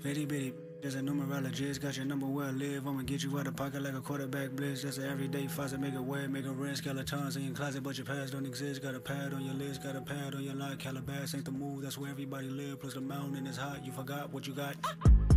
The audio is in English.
Bitty bitty, there's a numerologist, got your number where I live. I'ma get you out of pocket like a quarterback blitz. That's an everyday faucet, make it wet, make it red. Skeletons in your closet, but your past don't exist. Got a pad on your list, got a pad on your line. Calabas ain't the move, that's where everybody live. Plus the mountain is hot, you forgot what you got.